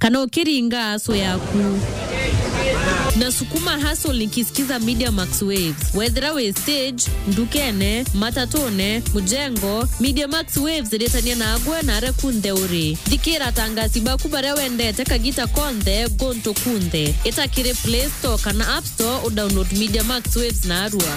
kana ukiringa aso yaku. Na sukuma hustle nikisikiza Media Max Waves. Whether we stage, ndukene, matatone, mujengo, Media Max Waves letania na agwe na rekunde uri. Dikira tangasi bakubare wende teka gita konde gonto kunde. Itakire Play Store kana App Store download Media Max Waves na arua.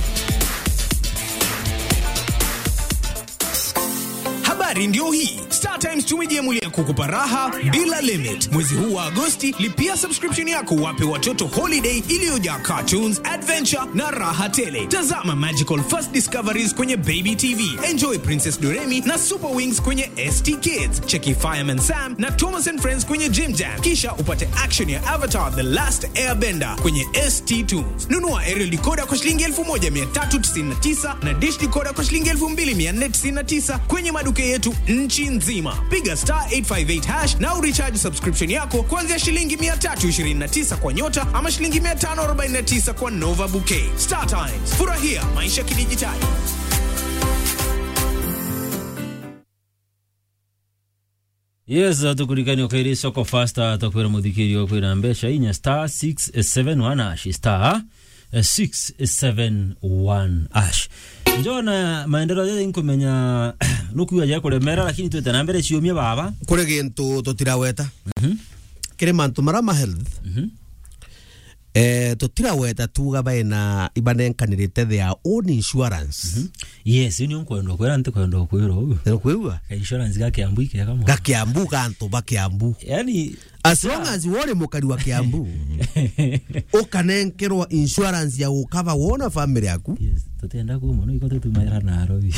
Habari ndio hii. StarTimes tumejiamulia kukupa raha bila limit. Mwezi huu wa Agosti, lipia subscription yako wape watoto holiday iliyojaa cartoons, adventure na raha tele. Tazama Magical First Discoveries kwenye Baby TV. Enjoy Princess Doremi na Super Wings kwenye ST Kids. Cheki Fireman Sam na Thomas and Friends kwenye Jim Jam. Kisha upate action ya Avatar The Last Airbender kwenye ST Tunes. Nunua aerial decoder kwa shilingi 1399 na dish decoder kwa shilingi 2499 kwenye maduka yetu nchi nzima. Piga *858# na urecharge subscription yako kuanzia shilingi 329 kwa nyota ama shilingi 549 kwa Nova Bouquet. StarTimes, furahia maisha kidijitali. Yes, tukurikani okairi soko faster takwera mudhikiri okwera mbesha inya *671# star 671#. Njona maendeleo ya inkumenya nukuya ya kuremera lakini twete na mbere ciumia baba kure gintu tutiraweta kire mantu marama health tutiraweta tuga baina ibanenkanirite their own insurance. Yes, ni unkwendo kwera nte kwendo kwiro kwirwa insurance gakiambu ikega kama gakiambu kantu bakiambu, yani as long as wore mukari wa kiambu ukanenkerwa insurance ya ukava wona family yaku. Yes, tutenda ku muno iko tutumaira na robi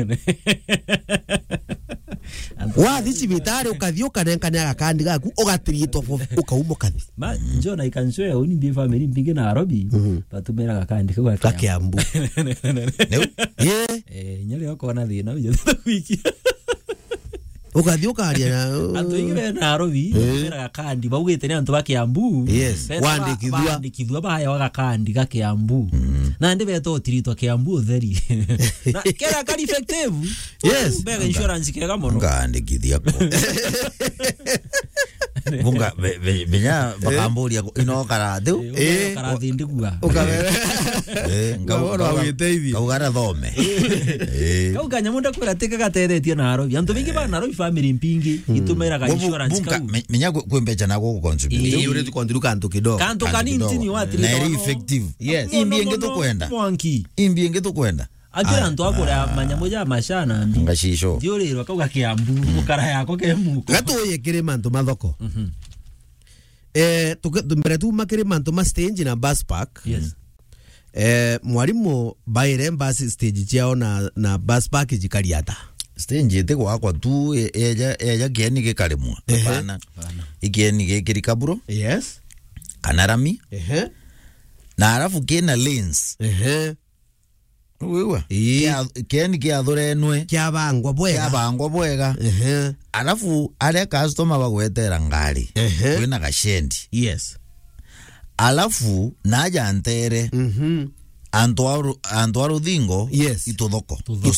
wa thici bitari ukathio kanenkanya gakandi gaku ugatirito ukaumo kathi ba njona ikansoya uni bi family mpinge na robi batumera gakandi kwa gakiambu nyale yako na thina uje wiki ukathio karia na antu ingi na robi tumera gakandi baugite ni antu bakiambu. Yes, wandikithwa baya wa gakandi gakiambu na ndi beto tirito kiambu theri na kera kali effective. Yes, bega insurance kega mono ngandikithia ko bunga benya bakamburia ino karatu karathi ndigua ukabere ngawora witeithia kugara thome kauganya munda kwera teka gatethetie na robi antu bingi ba na robi family mpingi itumera ga insurance bunga menya kwembecha na go contribute ure tukondiruka kantu kidogo kanto kanini ni wati na effective. Yes, imbienge to kwenda akira antu akora manyamoja mashana mbi ngashisho ndio rero kauga kiambu mukara yako kemuko gatuye kire mantu mathoko tumbere tu makire mantu ma stage na bus park. Yes, mwalimu baire bus stage chao na bus park jikariata stage ite kwa tu eja kieni ke kalemwa bana ikieni ke kirikaburo. Yes, kanarami na alafu kena lanes wewe kieni ke adhorenwe kyabangwa bwega alafu ale customer bagwetera ngari kwina gashendi. Yes, alafu naja antere Antoaro Dingo. Yes, ituthoko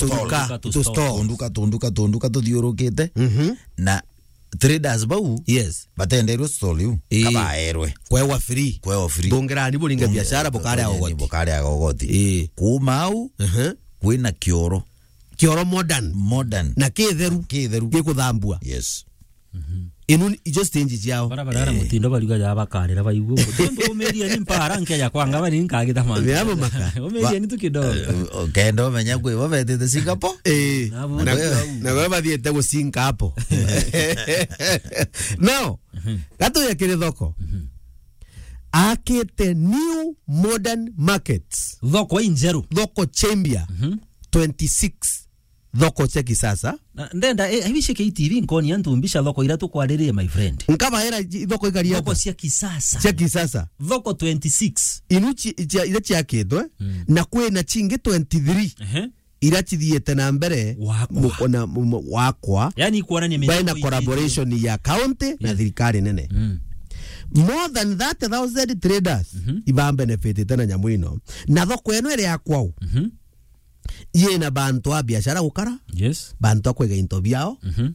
tunduka tuthiurukite na traders bau. Yes, batenderwe stoliu kabaerwe kwewa free dongerani bulinga biashara bokare agogoti kumau kwina kioro modern na kitheru gikuthambua. Yes, inu just change yao bara mutindo baliga ya bakarira bayugo ndo media ni mpara nke ya kwanga bali nkagita manga yabo maka media ni tukidogo kendo menya kwe babete Singapore na wewe diete go Singapore no gato ya kile thoko akete new modern markets thoko injeru thoko chembia 26 thoko cheki sasa ndenda hivi TV nkoni antumbisha thoko ira tukwaririye my friend nkaba era thoko ikaria thoko cia kisasa thoko 26 inuchi ira chiaketwe na kwena chinge 23 ira chithiete na mbere mukona wakwa yani kuonania baina collaboration ya county na thirikari nene more than 30,000 traders iba benefit tena nyamuino na thoko eno ere yakwao ye na bantu a biashara gukara yes bantu akwega into biao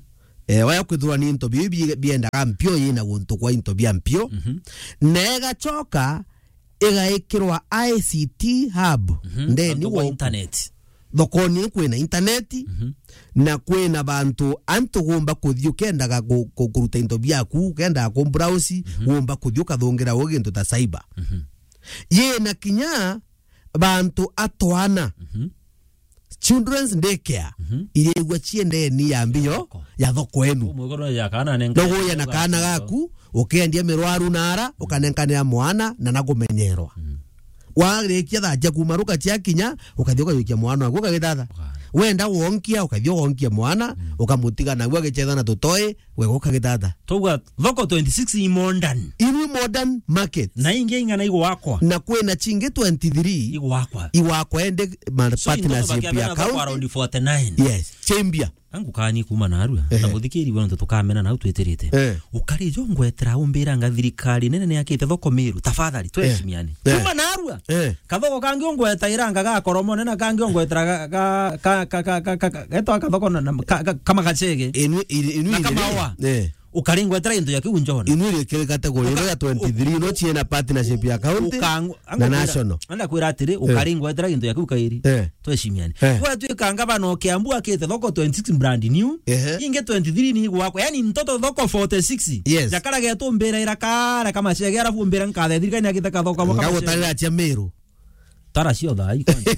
waya kwithura ni into biendaga mpio yina guntu kwa into bia mpio nega choka igaikirwa ICT hub ndeni wa internet thokoni kwina internet na kwina bantu antugumba kuthio kendaga kuruta into biaku kenda ku browse gumba kuthio kathongira ogintu ta cyber yena kinya bantu atwana children's daycare ile igwa chiende ni yambio ya thoko enu mugoro ya kana ndogo ya nakana gaku ukendia mirwaru nara ukanenkanira mwana na nagumenyerwa warekia thaja kumaruka cia kinya ukathioka yukia mwana waku kagithatha wenda wonkia ukathio wonkia mwana ukamutiga na gwa gichetha na tutoe wego kagithatha togwa thoko 26 modern market na inge ingana igo wakwa na kwena chinge 23 igo wakwa ende partnership ya account around 49 yes chembia angu kani kuma narua na muthikiri wono tukamena na utweterete ukari jongwetera umbira nga thirikari nene ne yakite thoko miru tafadhali tweshimiane kuma narua kathoko kangi ongweta iranga ga koromo nena kangi ongwetera eto kathoko kama gachege inu kama wa ukaringwetera into ya kiunjona inu ile kile category ya 23 no chiena partnership ya account na national anda kwira atiri ukaringwetera into ya kiukairi tweshimiane kwa twikanga bano kiambu akite thoko 26 brand new inge 23 ni gwako yani mtoto thoko 46 yakara geto mbera irakara kama chegera fumbera nkathe thirikani akite kathoko kama ngago tarira chia meru tara cio thai kwani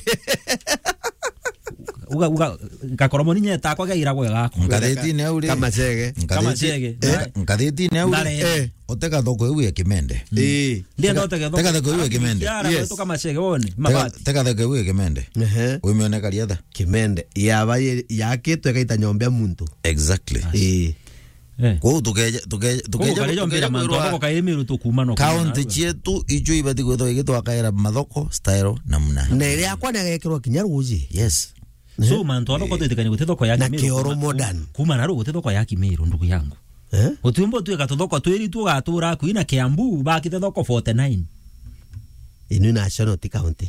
uga kakoromo ninye takwa gaira gwe gako ngatheti ne uri kama chege ngatheti ne uri oteka thoko iwe kimende ndio ndo oteka thoko iwe kimende yes to kama chege wone mabati teka thoko iwe kimende umeone kariatha kimende yaba yake twekaita nyombe muntu exactly ko tukeja mbira manto thoko kairimiru tukuma no county chetu ijo ibati gwetho igitwa kaira mathoko style namna na ile yakwa negekirwa kinyaruji yes so manto thoko twetekanye gutethoko ya Kimiru na kioro modern kuma naru gutethoko ya Kimiru ndugu yangu utumbo tuika thoko twiri tugatura kuina Kiambu bakite thoko 49 inu national county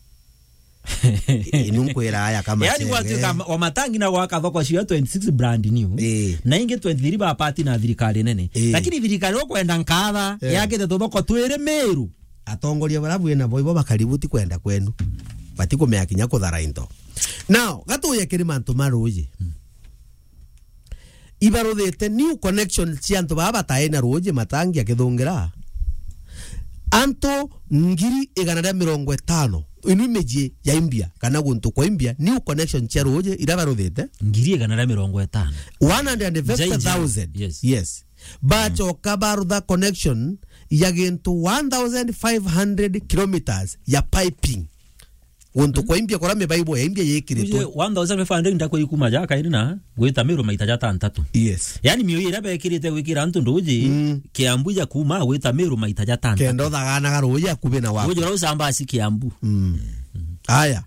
inunkwera aya kama yani watu kama wa matangi na waka thoko cia 26 brand new na inge 23 ba party na thirikari nene lakini thirikari okwenda nkatha yake te thoko twire Meru atongoria barabu ena boibo bakaributi kwenda kwenu batiko meakinya kuthara into now gato yakiri manto maroje ibarothete new connection cianto baba taena roje matangi akithungira anto ngiri 150 inu meje ya India kana guntu kwa India new connection cia roje irabarothete ngiri 150 150,000 yes bacho kabarutha connection ya gintu 1500 kilometers ya piping guntu kwa India kora me bible ya India yekirito 1500 ndako ikuma jaka irina gwita Meru maita jata ntatu yes yani miyo ira bekirite gwikira antu nduji Kiambu ya kuma gwita Meru maita jata ntatu kendo thagana garoje akubena wako ujo ro samba si Kiambu aya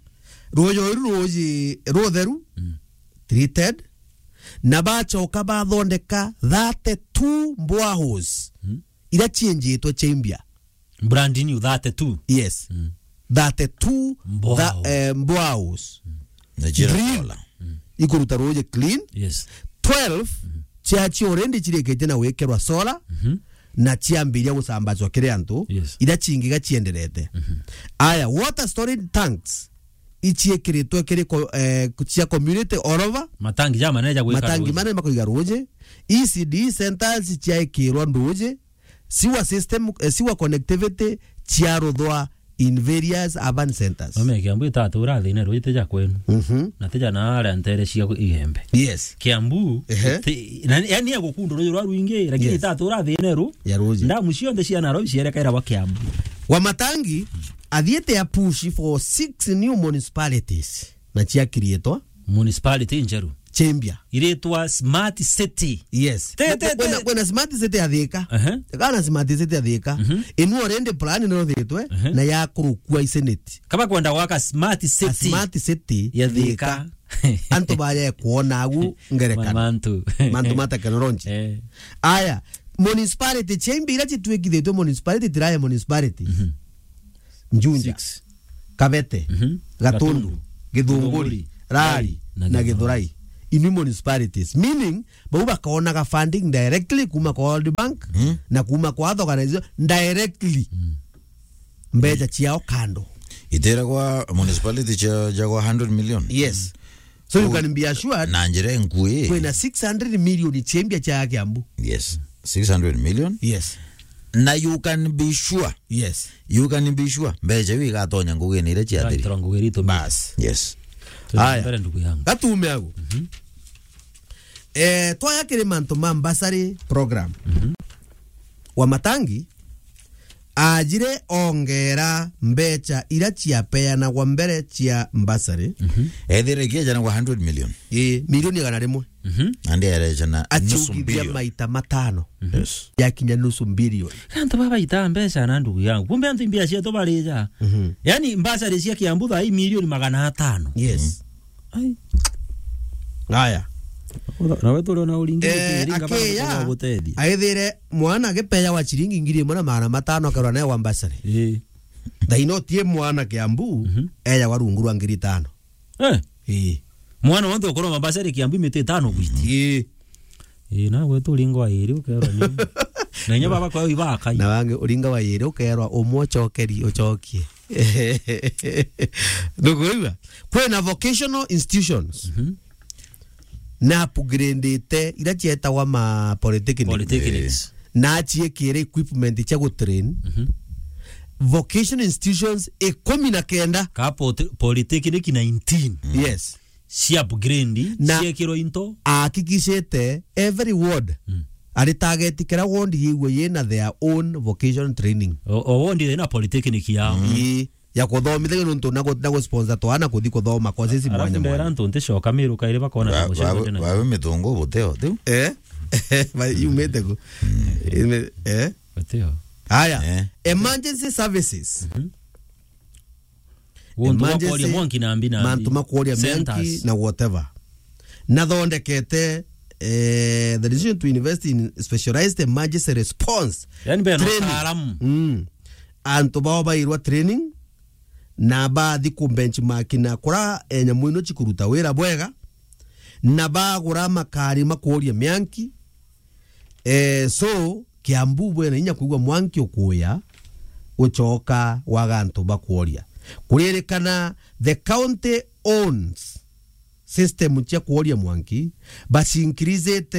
roje rotheru treated na bacho kabathondeka 32 boreholes ira chinjitwe chimbia brand new 32 yes 32 boreholes Nigeria ikuruta roje clean yes 12 chachi already chirekete na wekerwa solar na chiambiria gusambazwa kire antu ira chingiga chienderete aya water storage tanks ichiekiritwe kiri chia community all over matangi jama neja gweka matangi mane makoiga roje ECD centers chiaikirwa ndoje siwa system siwa connectivity chiarothwa in various urban centers ome Kiambu itatu urathi ne roite ja kwenu na teja na ala ntere cia igembe yes Kiambu yani ya gukundu rojo rwa ruinge lakini itatu urathi ne ru ya roje ndamu cionde cia na rojo ciere kaira wa Kiambu wa matangi athiete ya push for 6 new municipalities na chia krietwa municipality njeru chembia iretwa smart city yes when smart city athika kana smart city athika inu orende plan no thitwe na ya kurukua iseneti kama kwenda waka smart city ya thika anto baya kuona agu ngerekana mantu mata technology aya municipality chembia chitwekithitwe municipality tiraya municipality Njunja Kabete Gatundu Githunguri Rari na Githurai in municipalities, meaning bauba kaona funding directly kuma kwa World Bank na kuma kwa other organization directly mbeja chiao kando itera kwa municipality cha kwa 100 million. Yes, so you can be assured na njere nkue kuna 600 million chembia cha Kiambu. Yes, 600 million. Yes, na you can be sure. Yes, you can be sure mbeja wika tonya ngugeni ile chiathiri ngugeri bas. Yes. Haya gatume agu toya kire manto mambasari program wa matangi ajire ongera mbecha ira chiapea na kwa mbere chia mbasari ethere kia jana kwa 100 million milioni gana rimwe andi ereja na nusu bilioni maita matano. Yes, ya kinya nusu bilioni kanto baba ita mbecha na ndugu yangu kumbe antu imbia cia to barija yani mbasari cia Kiambu tha milioni 500. Yes. Ai haya na wetu leo na ulingi akeya aethire mwana gepeya wa chiringi ngiri mwana mara matano akarwa naye wa mbasari thaino tie mwana Kiambu eya warungurwa ngiri 5 mwana wonto ukoro mambasari Kiambu imete 5 gwiti na wetu ulingo wa iri ukerwa ni na nya baba kwa ibaka na wange ulinga wa iri ukerwa umwochokeri uchokie nduguiwa kwena vocational institutions na upgrade ira chieta wa ma polytechnics na chie kire equipment cha go train vocational institutions 19 ka polytechnic 19 yes si upgrade si kiro into akikishete every ward ari target kira ward yiwe yena their own vocational training ward ina polytechnic yao ya kuthomithia nuntu na go sponsor to ana kuthi kuthoma kwa sisi mwanya mwanya ntu ntisho kamiru kaire bakona na mushingo tena bawe mitungo boteo tu you made go boteo haya emergency services wonto kwa mwanki na ambi na mantu makoria mwanki na whatever na thondekete the decision to invest in specialized emergency response yani be no karam antu baba irwa training na bathi ku benchmark na kura enyamu ino chikuruta wira bwega na bagura makari makoria myanki so Kiambu bwena inya kuigwa mwanki okuya uchoka wagantu bakoria kurerekana the county owns system cha kuoria mwanki basi increase it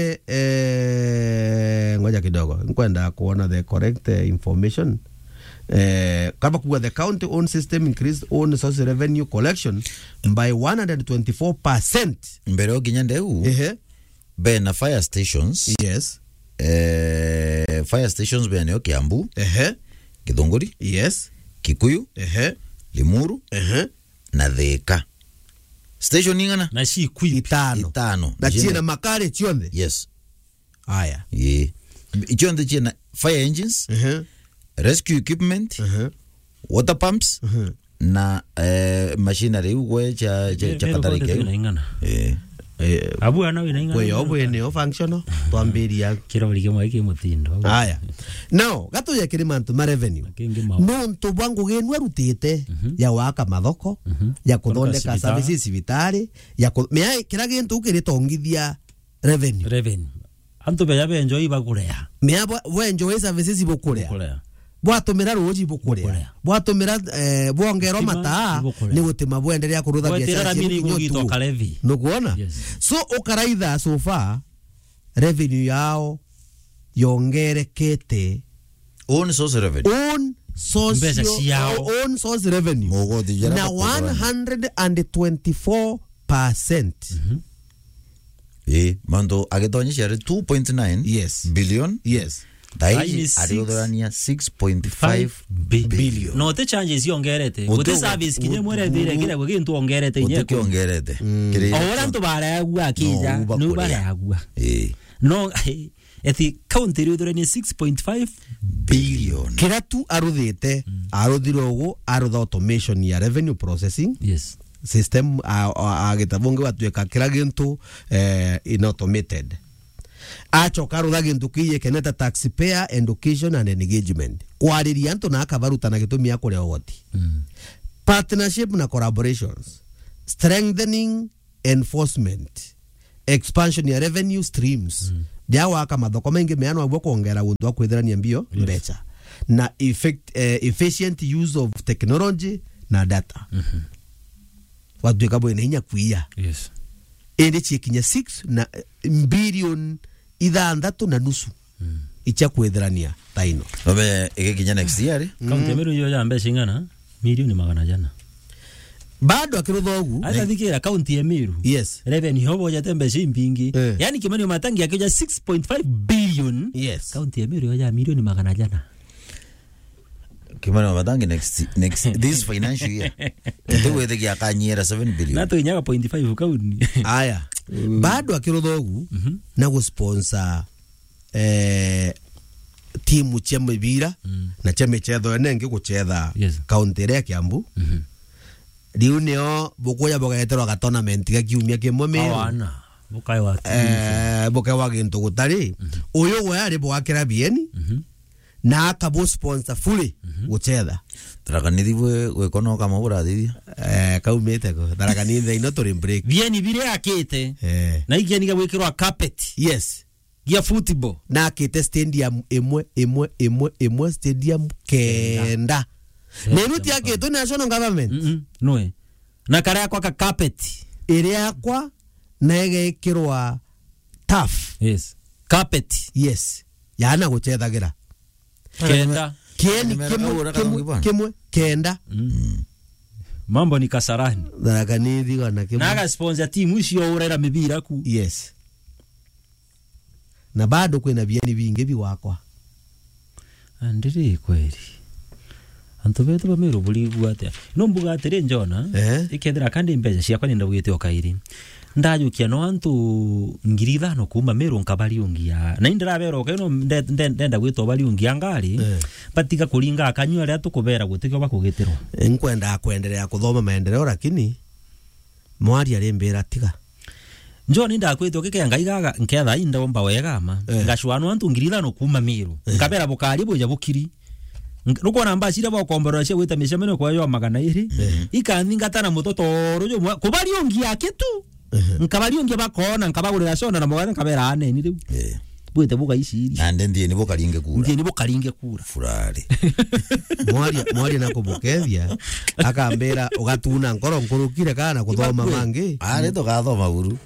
ngoja kidogo nkwenda kuona the correct information kama kuwa the county own system increased own source revenue collection by 124%. mbere oginya ndeu be na fire stations. Yes. Fire stations be na Kiambu Githunguri. Yes. Kikuyu Limuru na Thika station ingana na si itano na china makare chionde. Yes. Haya chionde china fire engines rescue equipment water pumps na machinery uwe cha katarike abu ana wina ingana we obwene o functional twambiria kira buri kemo iki mutindo. Haya now gato ya kiri mantu ma revenue no ntu bwangu genu arutite ya waka mathoko ya kuthondeka services civitari ya mea kira gintu kiri tongithia revenue antu be ya enjoy bakurea mea we enjoy services bokurea bwatumira ruji bukurea bwatumira bwongero mataa ni gutima bwenderea kurutha biashara no kuona. So ukaraitha so far revenue yao yongerekete own source revenue na 124%. Mando agitonyesha 2.9 yes billion. Yes. Dai ariodorania 6.5 billion. No te changes yongerete. Ute service kinye mwere dire kile kwa kintu ongerete nye. Ute ongerete. Ahora nto baragwa kija no baragwa. No eti county ariodorania 6.5 billion. Kira tu aruthite aruthirogo arutha automation ya revenue processing. Yes. System agitabonge watueka kira gintu in automated. Achoka rutha gintu kiye keneta taxpayer education and engagement kwariria antu na akabaruta na gitumi ya kuria ogoti partnership na collaborations strengthening enforcement expansion ya revenue streams dia waka mathoko mengi meano agwo kuongera undu wa kwithirania mbio mbeca na efficient use of technology na data watu kabo ina kuia ende chikinya 6 na billion ithandatu na nusu icha kwithirania taino obe ikinya next year kaunti Meru yo ya mbeca ingana milioni 100 bado akiruthogu hata thikira kaunti ya Meru yes revenue hobo ya mbeca impingi yani Kimani Matangi akija 6.5 billion yes kaunti ya Meru yo ya milioni 100 Kimani Matangi next this financial year ndio thigi akanyera 7 billion nato inyaga 0.5 kaunti aya bado akiruthogu na go sponsor timu cia mibira na cia michetho nenge guchetha kaunti ya Kiambu riu nio bukuya bugaeterwa ga tournament ga kiumia kimwe Meru awana bukai wa bukai wa gintu gutari uyu we ari bwakira bieni na akabo sponsor fully guchetha Tarakanidi we kono kama burathithia kaumete ko tarakanidi ino turi break bieni bire akite na igieni ga gwikirwa carpet yes gia football na akite stadium emwe stadium kenda Meru ti akito national government noe na kare kwa carpet area kwa na igekirwa turf yes carpet yes yana guchethagira kenda kieni kimwe kenda mambo ni Kasarani tarakanidi wana kimwe naga sponsor timu icio urera mibira ku yes na bado kwina bieni bingi biwakwa andiri kweli antu betu ba Meru buligwa atia no mbuga atire njona ikethira kandi mbeca ciakwa ninda bugite okairi ndajukia no antu ngiri 5 kuma Meru nkabali ungia na indira bero kaino ndenda gwito bali ungia ngari batika kuringa akanywa ria tukubera gutiko bakugitirwa enkwenda kwendelea kuthoma maendeleo lakini mwari arembera tiga njo ninda kwito kike ngai gaga nketha inda omba wega ma ngashwano antu ngiri 5 kuma Meru nkabera bukari buja bukiri ruko namba shira ba kombora cia gwita micemeno kwa yo 200 ikaningata mutoto rujo kubali ongia kitu nkabali ongia bakona nkabagurira shona na mugana nkabera ane ni riu bwite buga ici ande ndie ni bokaringe kura ndie ni bokaringe kura furare mwari na kubukethia akambera ugatuna nkoro nkurukire kana kuthoma mangi are to gathoma guru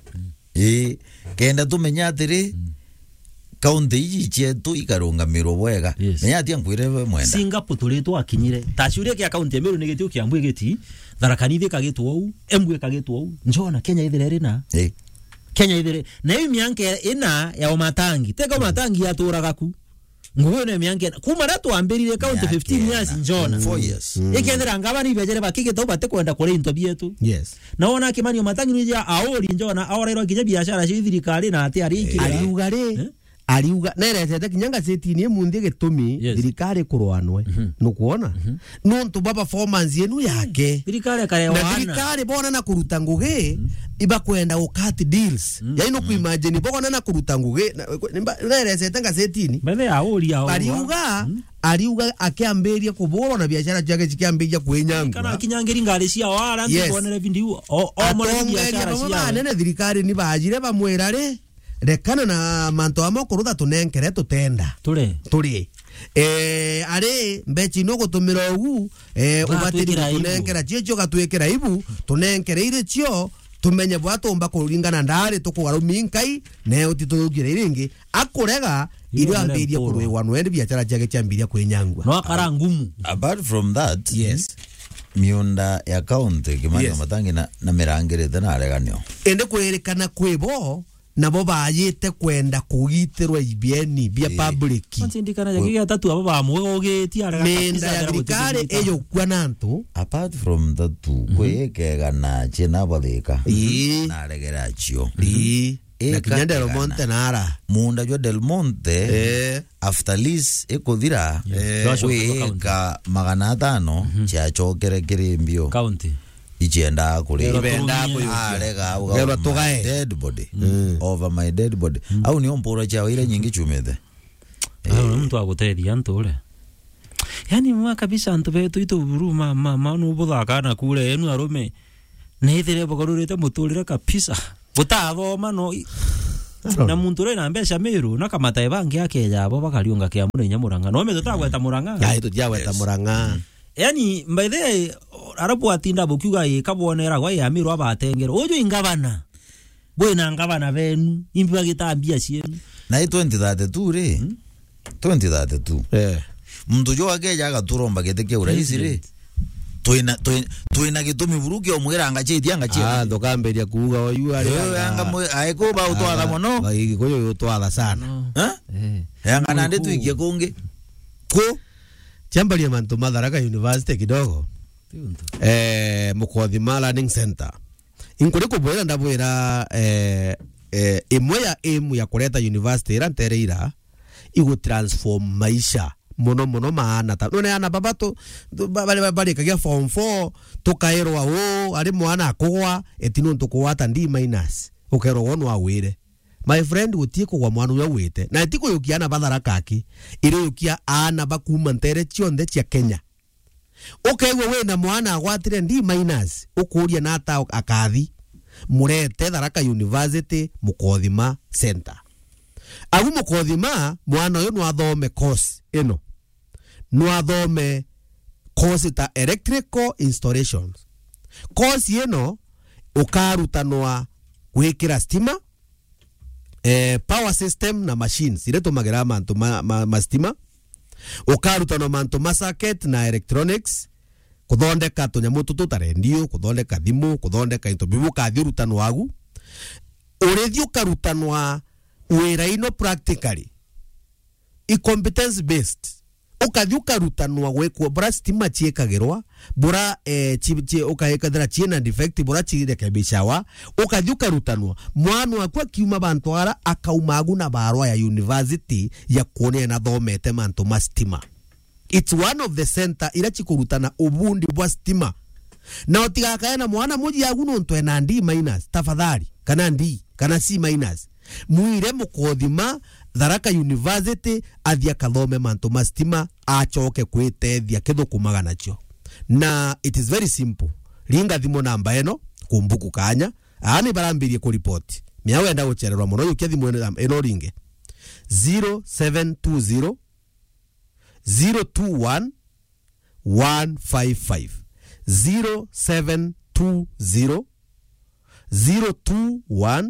kenda tumenya atiri kaunti iji chetu ikarungamirwo bwega menya atia nkwire mwenda Singapore turitwo akinyire taciuria kia kaunti ya Meru ni gitio kia mbwe giti Tharakanithi kagitwo u embwe kagitwo u njona Kenya ithire rina Kenya ithire na imi yanke ina ya Matangi teka Matangi aturaga ku nguone miange kuma ratu ambirire kaunti 15 years njona 4 years ikendera ngaba ni bejere bakigito bate kwenda kure into bietu yes naona Kimani Matangi ni ya aori njona aorero kinya biashara cia thirikari na ati ari ikire ariuga nerete kinyanga setini emundi gitumi thirikari kurwanwe nukuona nontu baba performance yenu yake thirikari kare wana thirikari bona na kuruta ngugi iba kwenda ukati deals yaani no kuimagine bona na kuruta ngugi nerete nga setini bale auri ao ariuga akiamberia kubora na biashara yake zikiamberia kwenyanga kana kinyangiri ngari cia wara ndibonere vindiu o mo biashara cia nene thirikari ni bajire bamwirare rekana na manto amokurutha tunenkere tutenda turi ari mbechi no gutumira ugu ubatiri tunenkera chicho gatwekera ibu tunenkere ire cio tumenye bwatomba kuringana ndari tukugaruminkai ne utitugire iringi akurega iri ambiria kurwewa no endi biachara chake chambiria kwenyangwa no akara ngumu apart from that yes miunda ya county Kimani Matangi na mirangire tena areganio ende kwerekana kwebo nabo bayite kwenda kugitirwa ibieni bia public ndikana yagiga tatu abo bamwogetie araga menda ya thirikari eyo kwa nantu apart from that kwekega na chena bathika na regera cio na kinya Del Monte nara munda jo Del Monte after lease ekuthira weka 500 cha chokere kirimbio county ichenda kule ibenda arega dead body over my dead body au ni ompora cha ile nyingi chumete mtu aguteria ntule yani mwa kabisa antu betu itu buruma manu buthaka na kule enu arume nethire bogarurite mutulira kapisa butathoma no na muntu re na mbeca miru na kamata ebangi yake yabo bakaliunga kia muno nyamuranga no me tutagweta muranga ai tutagweta muranga yani by the way arabu atinda bukiuga ikabonera gwa ya miru abatengero ojo ingabana bwena ngabana benu imbi bagitambia cienu na 2032 re 2032 muntu jo ageja agaturomba geteke urahisi re tuina gitumi buruke omwiranga chetianga chie ndokamberia kuuga oyu ari anga aiko ba utwala mono baigi koyo utwala sana yanga nande tuikie kungi ko chambalia mantu Madaraka University kidogo Mukothima Learning Center inkore kubwera ndabwera imwe ya emu ya kuleta university ira ntereira igu transform maisha mono maana ta none ana babato bale kagia form 4 tukaerwa o ari mwana akugwa etino ntukuwata ndi minus ukero wonu awire my friend gutiko kwa mwana uya wite na etiko yukiana Madaraka aki ire yukia ana bakuma ntere chionde cia Kenya ukegwe we na mwana agwatire ndi minus ukuria na ata akathi murete Madaraka University Mukothima Center agu Mukothima mwana uyu no athome course ino no athome course ta electrical installations course ino ukarutanwa gwikira stima power system na machines ile tumagira mantu ma stima ukarutanwa mantu ma circuit na electronics kuthondeka tunyamu tutarendio kuthondeka thimu kuthondeka into bibu kathirutanwa wagu urethio karutanwa wira ino practically competence based ukathiuka rutanwa gwekwo bra stima chiekagirwa bura chi ukahekadira china defect bura chirekebishawa ukathiuka rutanwa mwana wakwa kiuma bantu ara akaumagu na barwa ya university ya kuone na thomete mantu ma stima. It's one of the center ira chikurutana ubundi bwa stima na otigakaena mwana moji yagu no ntwe na ndi minus tafadhali kana ndi kana C minus muire Mukothima Madaraka University athia kathome mantu ma stima achoke kwitethia kithukumaga nacho na it is very simple ringa thimo namba eno kumbuku kanya ani barambirie ku report miawe enda guchererwa muno yukia thimo eno ringe 0720 021 155 0720 021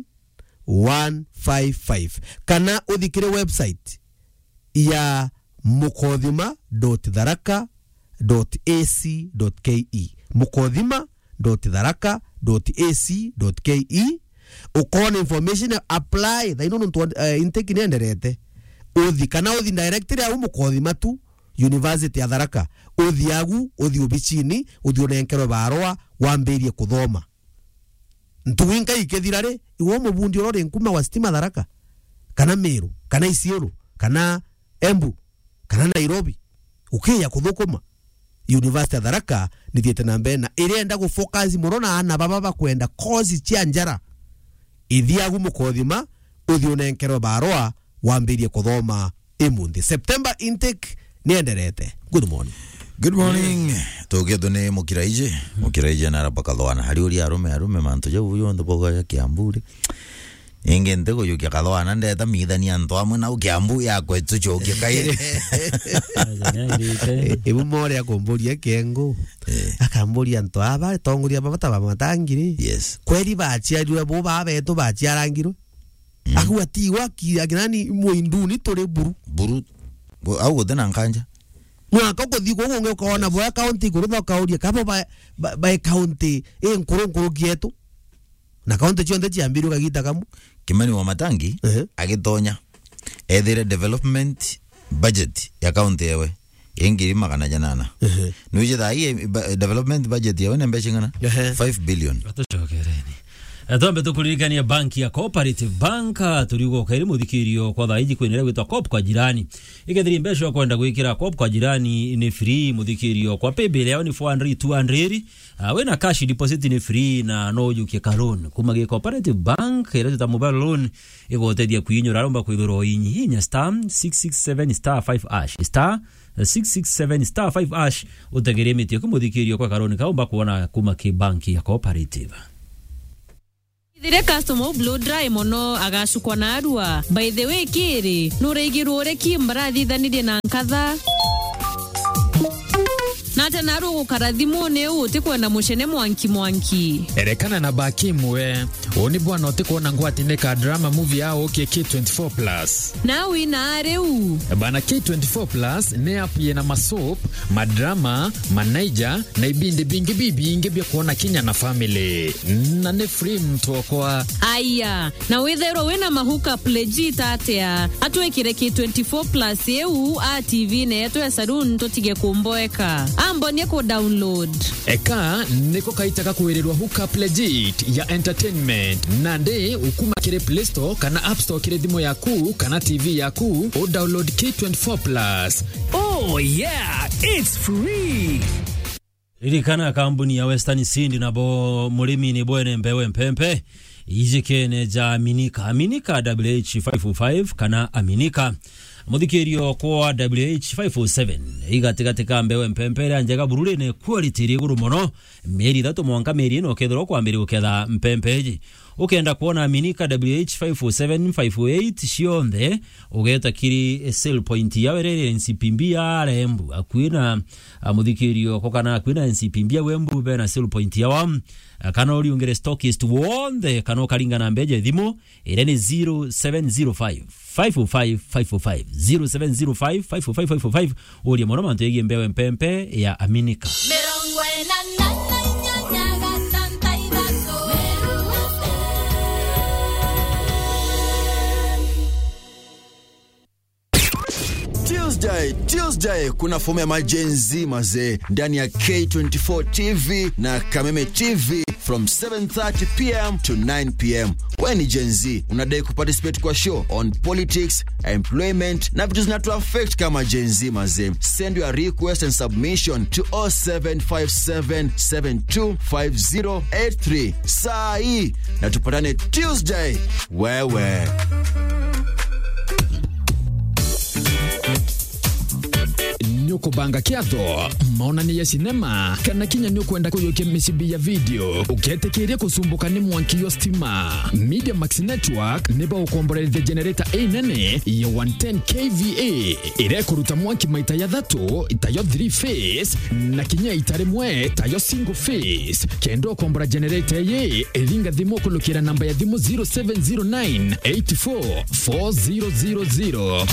155 kana uthikire website ya mukothima.tharaka.ac.ke mukothima.tharaka.ac.ke ukona information apply thaino ntu intake ni enderete uthi kana uthi directory au Mukothima tu University ya Tharaka uthi agu uthi obichini uthi onenkerwa barwa wambirie kuthoma ntuwinka ikethirare iwo mubundi orore nkuma wa stima Tharaka kana Meru kana Isiolo kana Embu kana Nairobi ukiya kuthukuma University ya Tharaka ni thiete na mbena irenda go focus murona ana baba kwenda course cia njara ithiagu Mukothima uthi onenkerwa barwa wambirie kuthoma imundi September intake ni enderete. Good morning. Good morning. Togedo ne mukiraije na rapakaloana hari uri arume manto je uyondo boga ya Kiamburi ingende go yukia kaloana ndeta midani anto amwe na Kiambu ya kwetu choke kaire ebu more ya komboria kengo akambori anto aba tonguria baba tabamatangiri yes kweli bachia dua bo babeto bachia rangiro akuati waki aginani muinduni tore buru au godena nkanja mwaka kuthiko ngonge ukaona boya county kurutha kauria kapo by county nkuru kietu na county chonde chiambiru kagita kamu Kimani wa Matangi agitonya ethere development budget ya county yewe ingiri magana janana nuje dai development budget yewe nembeshingana 5 billion atochokereni Atombe tukuririkania banki ya Cooperative Bank turigo kairi muthikirio kwa thaiji kwinera gwitwa Coop kwa jirani igethiri mbesho kwenda gwikira Coop kwa jirani ni free muthikirio kwa paybill yao ni 400 wena cash deposit ni free na no yukie loan kuma ge Cooperative Bank ile ta mobile loan igotedia kuinyura romba kwithuro hinya star 667 star 5 ash star 667 star 5 ash utegeremetio kumuthikirio kwa karoni kaomba kuona kuma ki banki ya Cooperative Thire customer blow dry mono agashukwa na arua. By the way kiri, nureigirwo ure kimbarathi thanire na nkatha. Nata naru gukarathimo ne uti kwenda mushene mwanki. Erekana na baki mwe. Oni bwana uti kuona ngwati neka drama movie yao K24+. Na wina areu. Bana K24+ ne app yena masop, madrama, manager na ibindi bingi bibi ingebya kuona Kenya na family. Na ne free mtokwa. Aya, na wethero wena mahuka legit atea. Atwekire K24+ eu a TV ne yetu ya sarun totige kumboeka. Ambo neko download. Eka neko kaitaka kuwererwa hookup legit ya entertainment. Nande ukuma kire Play Store kana App Store kire dimo yaku kana TV yaku o download K24+. Oh yeah, it's free. Ilikana kampuni ya Western Sindi na bo mulimi ni bwene mbewe mpempe. Ijikene ja Aminika WH505 kana Aminika. Mudhikirio kwa WH507 igatika mbewe mpempere anjaga burure ne quality riguru mono meri dato mwanka meri no kedro kwa mbere uketha mpempeji ukenda kuona Aminika WH507 58 shionde ugeta kiri sell point yawerere nsipimbia rembu akwina mudhikirio kokana akwina nsipimbia wembu bena sell point yawa kana uri ungere stockist wonde kana kalinga na mbeje dhimo irene 0705 505 0705 505 uri mono manto yegi mbewe mpempe ya Aminika. Tuesday kuna fomu ya majenzi mazee ndani ya K24 TV na Kameme TV from 7:30 p.m. to 9 p.m. When ni Gen Z unadai kuparticipate kwa show on politics, employment na vitu zinatu affect kama Gen Z mazee. Send your request and submission to 0757725083. Saa hii na tupatane Tuesday wewe. Nyoko banga kiato maonani ya sinema kana kinya nyoko enda kuyoke misibi ya video uketekeria kusumbuka ni mwankio stima Media Max Network neba ukombore the generator A9 ya 110 kVA ire kuruta mwanki maita ya dhato itayo 3 phase na kinya itare mwe tayo single phase kendo ukombora generator ye elinga dhimo kulukira namba ya dhimo 0709 84 4000.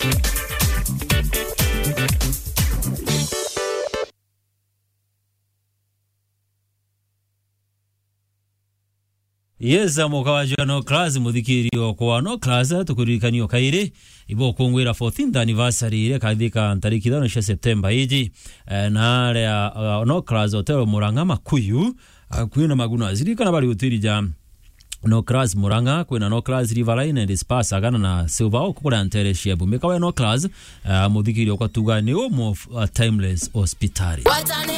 Yeza mokawaji no class mudhikirio kwa no class tukurikaniyo kaire ibo kongwera 14th anniversary ile kadhika tariki 5 September hiji na ale no class hotel Muranga Makuyu kwina maguna azirika na bali hoteli ja no class Muranga kwina no class Riverline and Spa sagana na Silver Oak kula ntere shebu mekawa no class mudhikirio kwa tugani omo timeless hospitality.